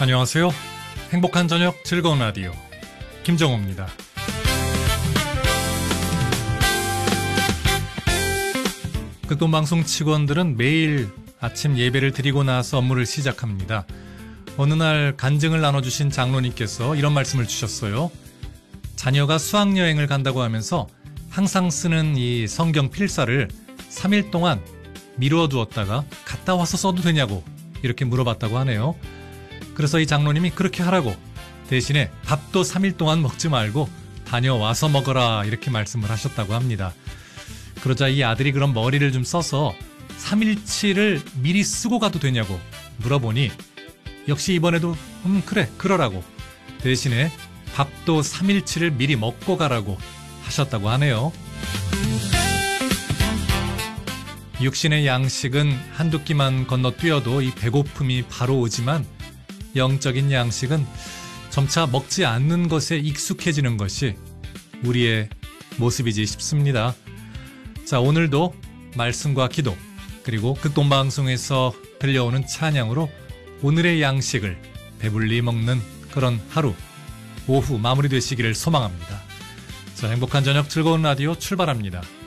안녕하세요. 행복한 저녁 즐거운 라디오 김정호입니다. 극동방송 직원들은 매일 아침 예배를 드리고 나서 업무를 시작합니다. 어느 날 간증을 나눠주신 장로님께서 이런 말씀을 주셨어요. 자녀가 수학여행을 간다고 하면서 항상 쓰는 이 성경 필사를 3일 동안 미루어 두었다가 갔다 와서 써도 되냐고 이렇게 물어봤다고 하네요. 그래서 이 장로님이 그렇게 하라고, 대신에 밥도 3일 동안 먹지 말고 다녀와서 먹어라 이렇게 말씀을 하셨다고 합니다. 그러자 이 아들이 그럼 머리를 좀 써서 3일치를 미리 쓰고 가도 되냐고 물어보니 역시 이번에도 그래 그러라고, 대신에 밥도 3일치를 미리 먹고 가라고 하셨다고 하네요. 육신의 양식은 한두 끼만 건너뛰어도 이 배고픔이 바로 오지만 영적인 양식은 점차 먹지 않는 것에 익숙해지는 것이 우리의 모습이지 싶습니다. 자, 오늘도 말씀과 기도 그리고 극동방송에서 들려오는 찬양으로 오늘의 양식을 배불리 먹는 그런 하루, 오후 마무리되시기를 소망합니다. 자, 행복한 저녁 즐거운 라디오 출발합니다.